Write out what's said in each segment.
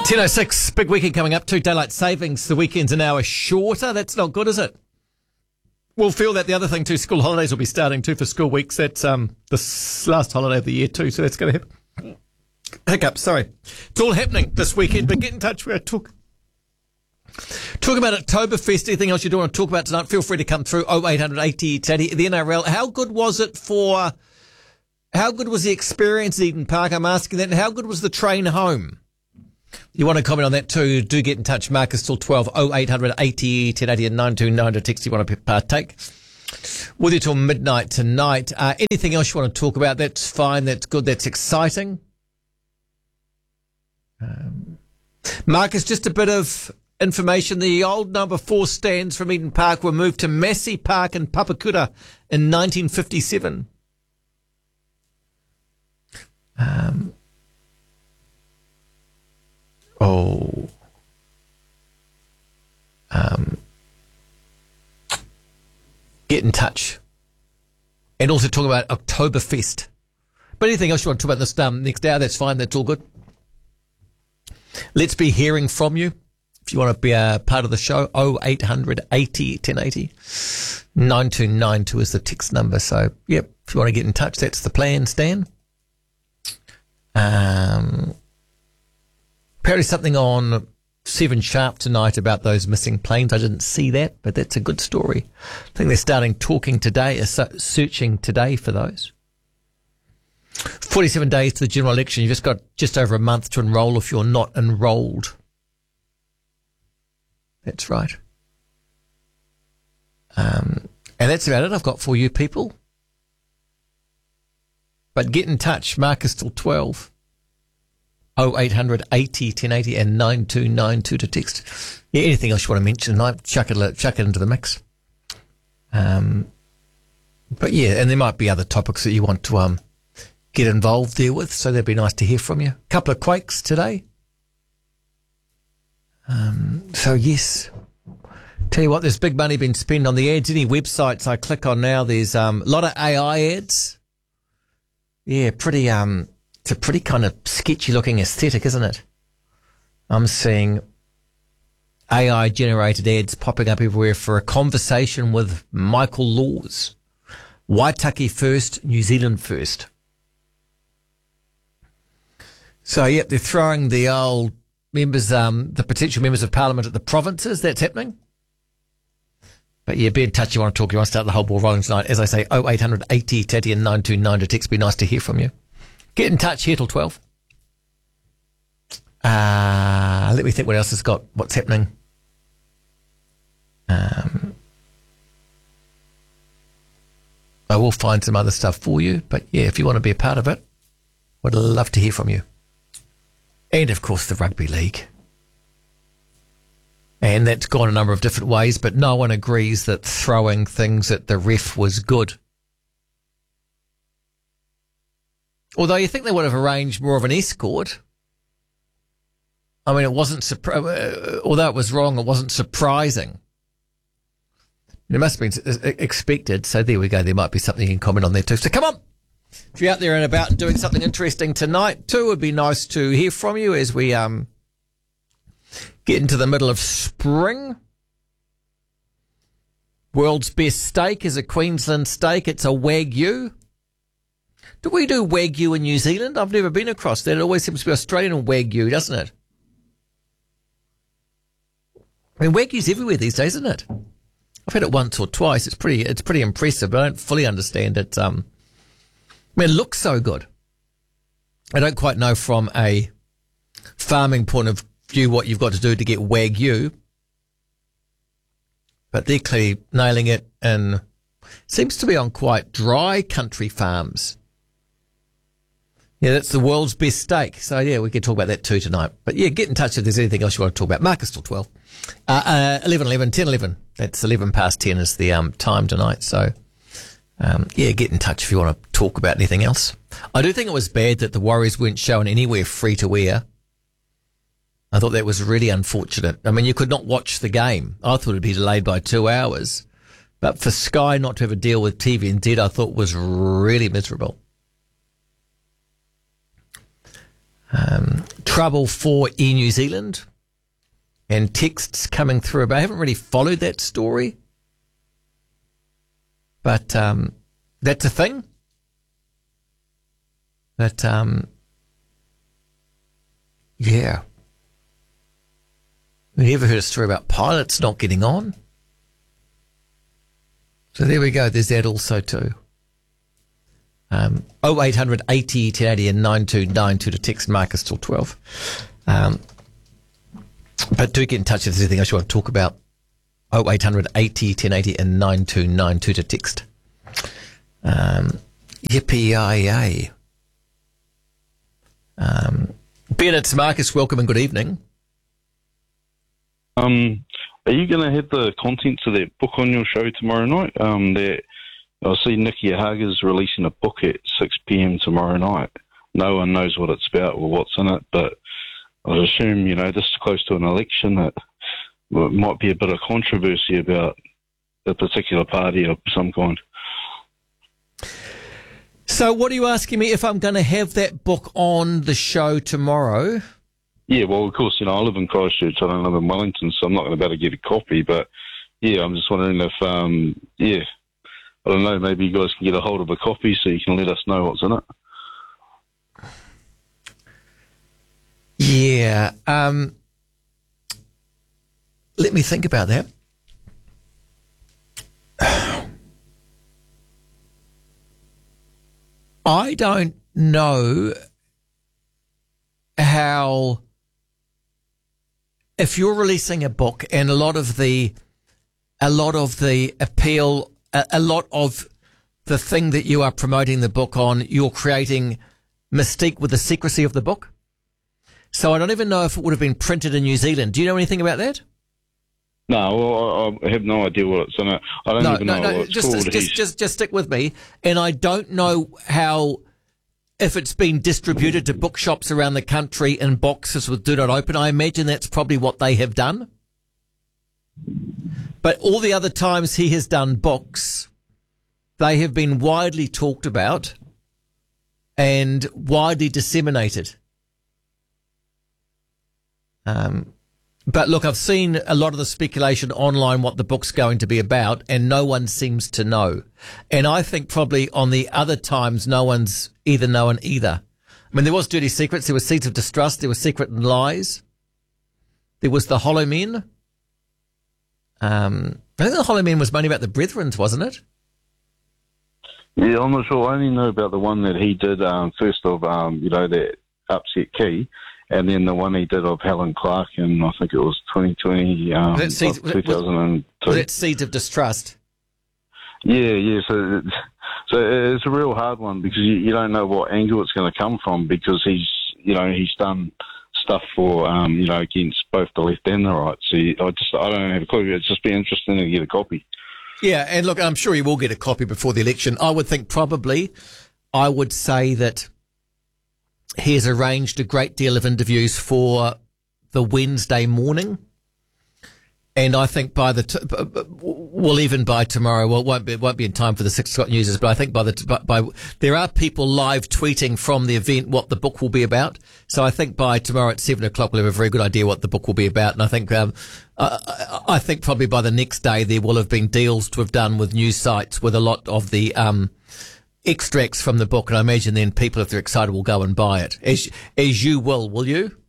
10:06, big weekend coming up. 2 daylight savings. The weekend's an hour shorter. That's not good, is it? We'll feel that. The other thing too, school holidays will be starting too for school weeks. That's this last holiday of the year too, so that's going to happen. Hiccup, sorry. It's all happening this weekend, but get in touch. We're talk about Oktoberfest. Anything else you do want to talk about tonight, feel free to come through. 0800 80 80. The NRL, how good was the experience at Eden Park? I'm asking that. And how good was the train home? You want to comment on that too, do get in touch. Marcus till 12, 0800 80 1080 and 929 to text you want to partake. With you till midnight tonight. Anything else you want to talk about, that's fine, that's good, that's exciting. Marcus, just a bit of information. The old number 4 stands from Eden Park were moved to Massey Park in Papakura in 1957. Get in touch. And also talk about Oktoberfest. But anything else you want to talk about this next hour, that's fine, that's all good. Let's be hearing from you. If you want to be a part of the show, 0800 80 1080. 9292 is the text number. So, yep, if you want to get in touch, that's the plan, Stan. Apparently something on 7 Sharp tonight about those missing planes. I didn't see that, but that's a good story. I think they're starting talking today, searching today for those. 47 days to the general election. You've just got just over a month to enrol if you're not enrolled. That's right. And that's about it I've got for you people. But get in touch. Marcus till 12. 0800 80 1080 and 9292 to text. Yeah, anything else you want to mention tonight, chuck it into the mix. But yeah, and there might be other topics that you want to get involved there with, so that'd be nice to hear from you. A couple of quakes today. So yes, tell you what, there's big money being spent on the ads. Any websites I click on now, there's a lot of AI ads. Yeah, it's a pretty kind of sketchy looking aesthetic, isn't it? I'm seeing AI generated ads popping up everywhere for a conversation with Michael Laws. Waitaki first, New Zealand first. So, yep, they're throwing the old members, the potential members of parliament at the provinces. That's happening. But yeah, be in touch. You want to talk, you want to start the whole ball rolling tonight. As I say, 0800 80 1080 and 929 to text. Be nice to hear from you. Get in touch here till 12. Let me think what else has got, what's happening. I will find some other stuff for you. But yeah, if you want to be a part of it, would love to hear from you. And of course the rugby league. And that's gone a number of different ways, but no one agrees that throwing things at the ref was good. Although you think they would have arranged more of an escort. I mean, it wasn't, although it was wrong, it wasn't surprising. It must have been expected. So there we go. There might be something you can comment on there too. So come on. If you're out there and about and doing something interesting tonight too, it would be nice to hear from you as we get into the middle of spring. World's best steak is a Queensland steak. It's a Wagyu. Do we do Wagyu in New Zealand? I've never been across that. It always seems to be Australian Wagyu, doesn't it? I mean, Wagyu's everywhere these days, isn't it? I've had it once or twice. It's pretty impressive, but I don't fully understand it. I mean, it looks so good. I don't quite know from a farming point of view what you've got to do to get Wagyu, but they're clearly nailing it, and seems to be on quite dry country farms. Yeah, that's the world's best steak. So, yeah, we can talk about that too tonight. But, yeah, get in touch if there's anything else you want to talk about. Marcus till 12. 11:11, 10:11. That's 11 past 10 is the time tonight. So, yeah, get in touch if you want to talk about anything else. I do think it was bad that the Warriors weren't shown anywhere free to air. I thought that was really unfortunate. I mean, you could not watch the game. I thought it would be delayed by 2 hours. But for Sky not to have a deal with TVNZ, I thought was really miserable. trouble for Air New Zealand and texts coming through. But I haven't really followed that story. But that's a thing. But, yeah. We ever heard a story about pilots not getting on? So there we go. There's that also too. 0800 80 1080 and 9292 to text Marcus till 12. But do get in touch if there's anything else you want to talk about. 0800 80 1080 and 9292 to text. Yippee-yi-yay. Ben, it's Marcus. Welcome and good evening. Are you going to have the contents of that book on your show tomorrow night? I see Nikki Haga's releasing a book at 6 p.m. tomorrow night. No one knows what it's about or what's in it, but I assume, this is close to an election that might be a bit of controversy about a particular party of some kind. So what are you asking me if I'm going to have that book on the show tomorrow? Yeah, well, of course, I live in Christchurch. I don't live in Wellington, so I'm not going to be able to get a copy. But, yeah, I'm just wondering if, I don't know, maybe you guys can get a hold of a copy so you can let us know what's in it. Yeah. Let me think about that. I don't know how, if you're releasing a book and a lot of the appeal, a lot of the thing that you are promoting the book on, you're creating mystique with the secrecy of the book. So I don't even know if it would have been printed in New Zealand. Do you know anything about that? No, well, I have no idea what it's in it. I don't even know what it's called. Just stick with me. And I don't know how, if it's been distributed to bookshops around the country in boxes with Do Not Open. I imagine that's probably what they have done. But all the other times he has done books, they have been widely talked about and widely disseminated. But look, I've seen a lot of the speculation online what the book's going to be about, and no one seems to know. And I think probably on the other times, no one's either known either. I mean, there was Dirty Secrets, there was Seeds of Distrust, there was Secret and Lies, there was The Hollow Men. I think The Hollow Men was mainly about the Brethrens, wasn't it? Yeah, I'm not sure. I only know about the one that he did first of, that Upset Key. And then the one he did of Helen Clark in, I think it was 2020, 2002. Was it Seeds of Distrust? Yeah. So it's a real hard one because you don't know what angle it's going to come from because he's done stuff for, against both the left and the right. So I don't have a clue. It's just be interesting to get a copy. Yeah, and look, I'm sure you will get a copy before the election. I would think I would say that he has arranged a great deal of interviews for the Wednesday morning. And I think even by tomorrow, well, it won't be in time for the 6 o'clock news, but I think there are people live tweeting from the event what the book will be about. So I think by tomorrow at 7 o'clock, we'll have a very good idea what the book will be about. And I think probably by the next day, there will have been deals to have done with news sites with a lot of the, extracts from the book. And I imagine then people, if they're excited, will go and buy it as you will you?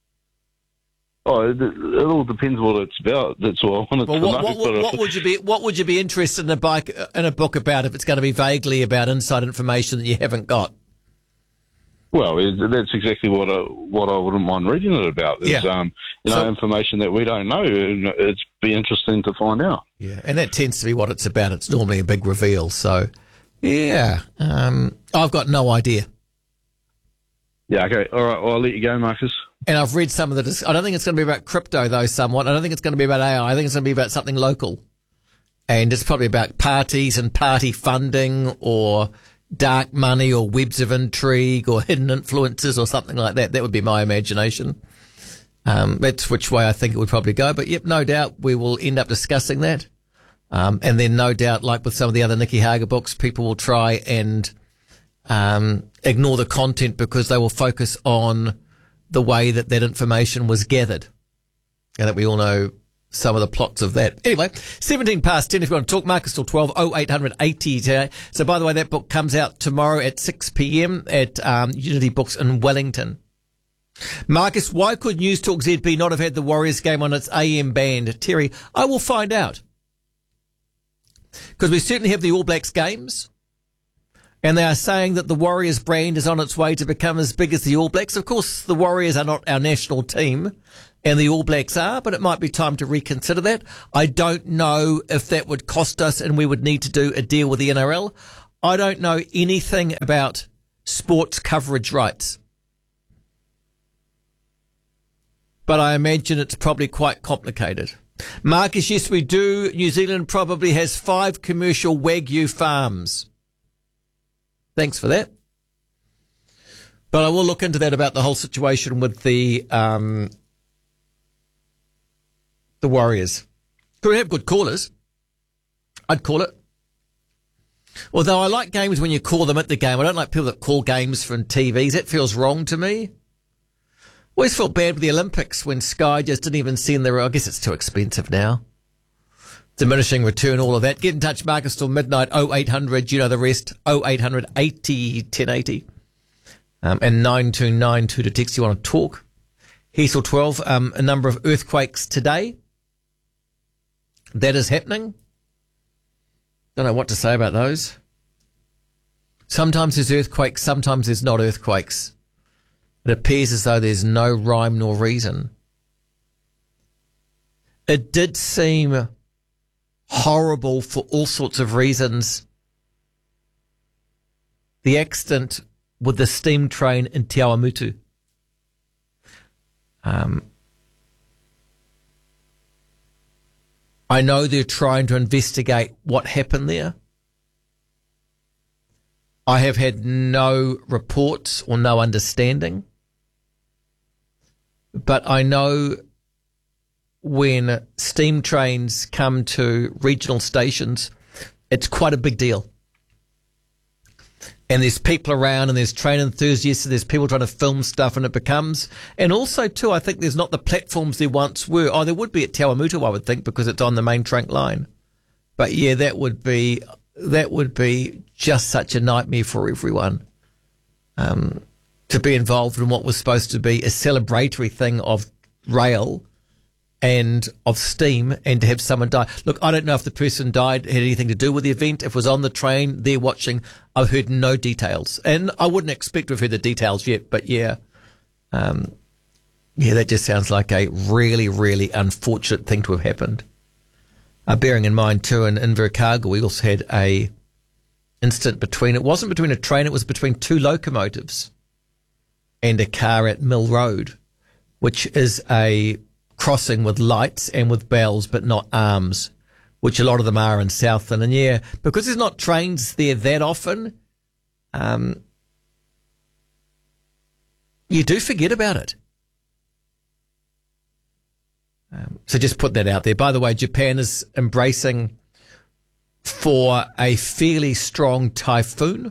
Oh, it all depends what it's about. That's all I wanted to know. What would you be interested in a book about if it's going to be vaguely about inside information that you haven't got? Well, that's exactly what I wouldn't mind reading it about. There's, information that we don't know. It'd be interesting to find out. Yeah, and that tends to be what it's about. It's normally a big reveal. So, yeah, I've got no idea. Yeah, okay. All right, well, I'll let you go, Marcus. And I've read some of the... I don't think it's going to be about crypto, though, somewhat. I don't think it's going to be about AI. I think it's going to be about something local. And it's probably about parties and party funding or dark money or webs of intrigue or hidden influences or something like that. That would be my imagination. That's which way I think it would probably go. But, yep, no doubt we will end up discussing that. And then no doubt, like with some of the other Nikki Haga books, people will try and ignore the content because they will focus on the way that information was gathered. And that we all know some of the plots of that. Anyway, 17 past 10 if you want to talk. Marcus till 12, 0800 80 today. So by the way, that book comes out tomorrow at 6 p.m. at Unity Books in Wellington. Marcus, why could News Talk ZB not have had the Warriors game on its AM band? Terry, I will find out. Because we certainly have the All Blacks games. And they are saying that the Warriors brand is on its way to become as big as the All Blacks. Of course, the Warriors are not our national team, and the All Blacks are, but it might be time to reconsider that. I don't know if that would cost us and we would need to do a deal with the NRL. I don't know anything about sports coverage rights. But I imagine it's probably quite complicated. Marcus, yes, we do. New Zealand probably has 5 commercial Wagyu farms. Thanks for that. But I will look into that about the whole situation with the Warriors. Could have good callers. I'd call it. Although I like games when you call them at the game. I don't like people that call games from TVs. That feels wrong to me. Always felt bad with the Olympics when Sky just didn't even send their... I guess it's too expensive now. Diminishing return, all of that. Get in touch, Marcus, till midnight, 0800, you know the rest, 0800 80 1080. And 9292 to text you want to talk. Here's till 12, a number of earthquakes today. That is happening. Don't know what to say about those. Sometimes there's earthquakes, sometimes there's not earthquakes. It appears as though there's no rhyme nor reason. It did seem horrible for all sorts of reasons. The accident with the steam train in Te Awamutu. I know they're trying to investigate what happened there. I have had no reports or no understanding. But I know when steam trains come to regional stations, it's quite a big deal. And there's people around and there's train enthusiasts and there's people trying to film stuff and it becomes... And also, too, I think there's not the platforms there once were. Oh, there would be at Te Awamutu, I would think, because it's on the main trunk line. But, yeah, that would be just such a nightmare for everyone. To be involved in what was supposed to be a celebratory thing of rail and of steam, and to have someone die. Look, I don't know if the person died had anything to do with the event. If it was on the train, they're watching. I've heard no details. And I wouldn't expect to have heard the details yet, but yeah. That just sounds like a really, really unfortunate thing to have happened. Bearing in mind, too, in Invercargill, we also had a incident it wasn't between a train, it was between 2 locomotives and a car at Mill Road, which is a crossing with lights and with bells, but not arms, which a lot of them are in Southland. And yeah, because there's not trains there that often, you do forget about it. So just put that out there. By the way, Japan is embracing for a fairly strong typhoon.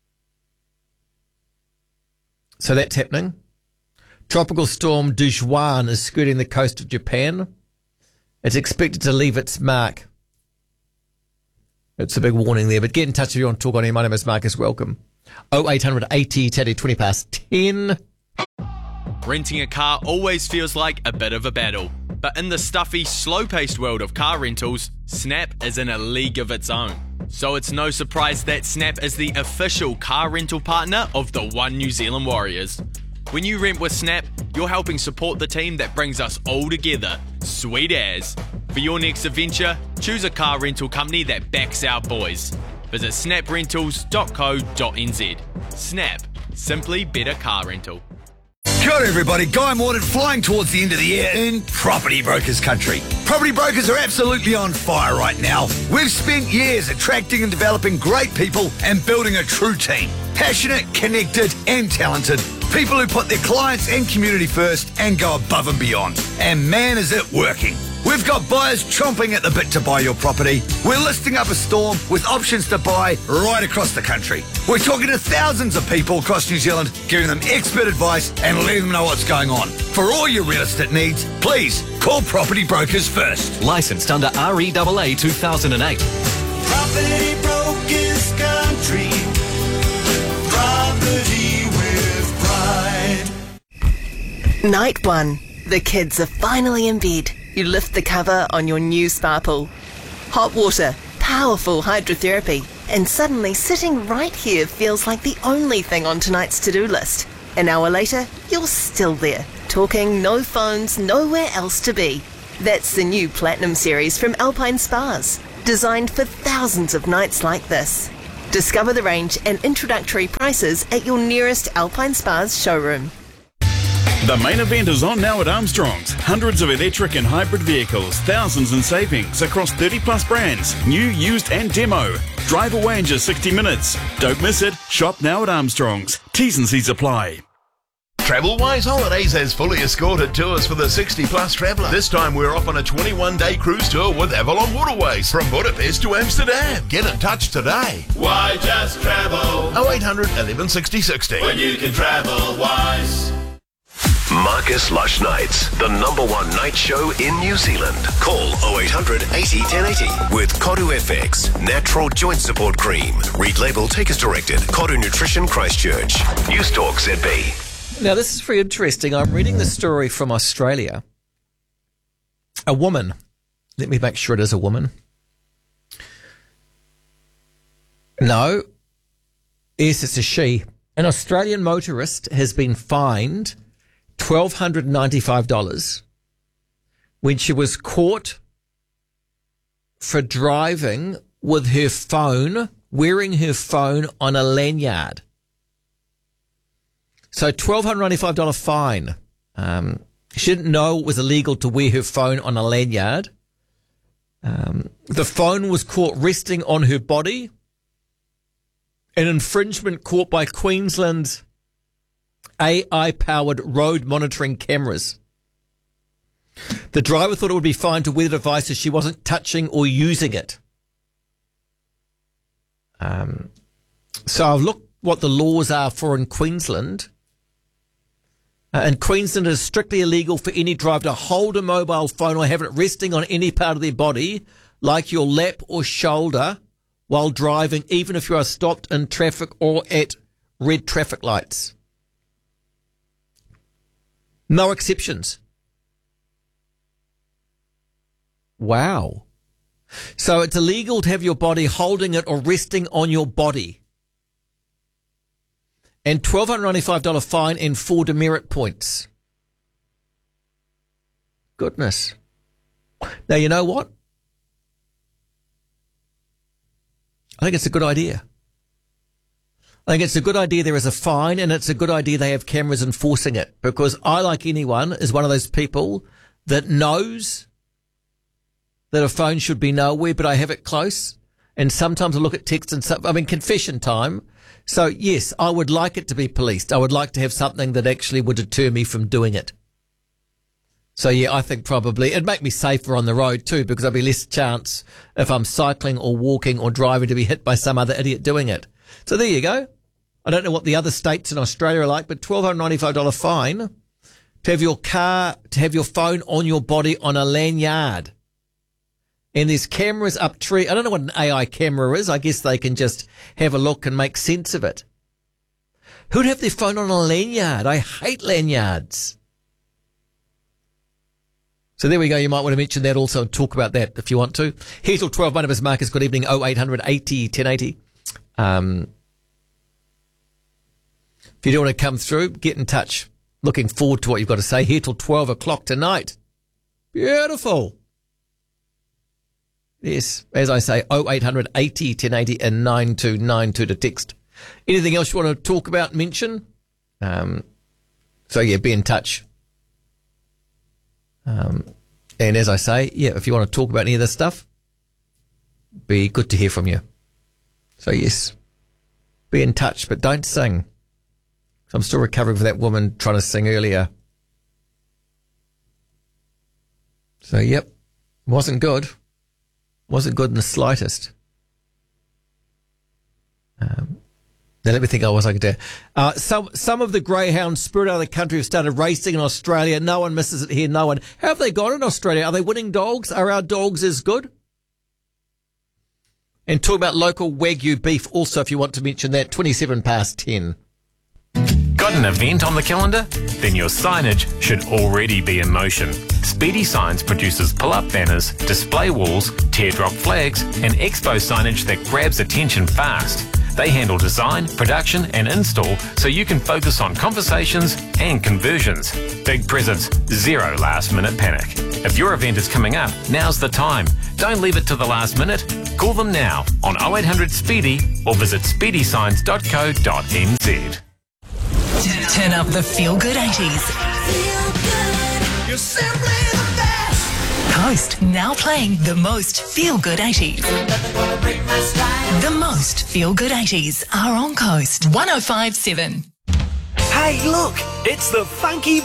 So that's happening. Tropical storm Dujuan is skirting the coast of Japan. It's expected to leave its mark. It's a big warning there, but get in touch if you want to talk on here. My name is Marcus. Welcome. 0800 80 20 past 10. Renting a car always feels like a bit of a battle. But in the stuffy, slow-paced world of car rentals, Snap is in a league of its own. So it's no surprise that Snap is the official car rental partner of the One New Zealand Warriors. When you rent with Snap, you're helping support the team that brings us all together. Sweet as. For your next adventure, choose a car rental company that backs our boys. Visit snaprentals.co.nz. Snap. Simply better car rental. Kia ora everybody, Guy Mordaunt flying towards the end of the year in Property Brokers country. Property brokers are absolutely on fire right now. We've spent years attracting and developing great people and building a true team. Passionate, connected and talented. People who put their clients and community first and go above and beyond. And man, is it working. We've got buyers chomping at the bit to buy your property. We're listing up a storm with options to buy right across the country. We're talking to thousands of people across New Zealand, giving them expert advice and letting them know what's going on. For all your real estate needs, please call Property Brokers first. Licensed under REAA 2008. Property Brokers Country. Property with pride. Night 1. The kids are finally in bed. You lift the cover on your new spa pool. Hot water, powerful hydrotherapy, and suddenly sitting right here feels like the only thing on tonight's to-do list. An hour later, you're still there, talking, no phones, nowhere else to be. That's the new Platinum series from Alpine Spas, designed for thousands of nights like this. Discover the range and introductory prices at your nearest Alpine Spas showroom. The main event is on now at Armstrong's. Hundreds of electric and hybrid vehicles, thousands in savings across 30 plus brands, new, used and demo. Drive away in just 60 minutes. Don't miss it. Shop now at Armstrong's. T's and C's apply. Travelwise Holidays has fully escorted tours for the 60-plus traveller. This time we're off on a 21-day cruise tour with Avalon Waterways from Budapest to Amsterdam. Get in touch today. Why just travel 0800 11 60 60. when you can travel wise? Marcus Lush Nights, the #1 night show in New Zealand. Call 0800 80 1080 with Kodu FX, natural joint support cream. Read label, take as directed. Kodu Nutrition Christchurch. News Talk ZB. Now, this is very interesting. I'm reading the story from Australia. A woman. Let me make sure it is a woman. No. Yes, it's a she. An Australian motorist has been fined $1,295 when she was caught for driving with her phone, wearing her phone on a lanyard. So $1,295 fine. She didn't know it was illegal to wear her phone on a lanyard. The phone was caught resting on her body. An infringement caught by Queensland's AI-powered road monitoring cameras. The driver thought it would be fine to wear the device as she wasn't touching or using it. So I've looked what the laws are for in Queensland. And Queensland is strictly illegal for any driver to hold a mobile phone or have it resting on any part of their body, like your lap or shoulder, while driving, even if you are stopped in traffic or at red traffic lights. No exceptions. Wow. So it's illegal to have your body holding it or resting on your body. And $1,295 fine and 4 demerit points. Goodness. Now, you know what? I think it's a good idea. I think it's a good idea there is a fine, and it's a good idea they have cameras enforcing it, because I, like anyone, is one of those people that knows that a phone should be nowhere, but I have it close. And sometimes I look at text and stuff. I mean, confession time. So, yes, I would like it to be policed. I would like to have something that actually would deter me from doing it. So, yeah, I think probably it'd make me safer on the road too, because I'd be less chance if I'm cycling or walking or driving to be hit by some other idiot doing it. So there you go. I don't know what the other states in Australia are like, but $1,295 fine to have your phone on your body on a lanyard. And there's cameras up tree. I don't know what an AI camera is. I guess they can just have a look and make sense of it. Who'd have their phone on a lanyard? I hate lanyards. So there we go. You might want to mention that also and talk about that if you want to. Here till 12. My name is Marcus. Good evening. 0800 80 1080. If you do want to come through, get in touch. Looking forward to what you've got to say. Here till 12 o'clock tonight. Beautiful. Yes, as I say, 0800 80 1080 and 9292 to text. Anything else you want to talk about, mention? So, yeah, be in touch. And as I say, yeah, if you want to talk about any of this stuff, be good to hear from you. So, yes, be in touch, but don't sing. I'm still recovering from that woman trying to sing earlier. So, yep, wasn't good. Wasn't good in the slightest. Now, let me think. I could do. Some of the greyhounds spread out of the country have started racing in Australia. No one misses it here. No one. How have they gone in Australia? Are they winning dogs? Are our dogs as good? And talk about local Wagyu beef also, if you want to mention that. 10:27. Got an event on the calendar? Then your signage should already be in motion. Speedy Signs produces pull-up banners, display walls, teardrop flags, and expo signage that grabs attention fast. They handle design, production, and install so you can focus on conversations and conversions. Big presents, zero last-minute panic. If your event is coming up, now's the time. Don't leave it to the last minute. Call them now on 0800 Speedy or visit speedysigns.co.nz. Turn up the feel-good 80s. You're simply the best. Coast now playing the most feel-good 80s. The most feel-good 80s are on Coast 105.7. Hey, look, it's the Funky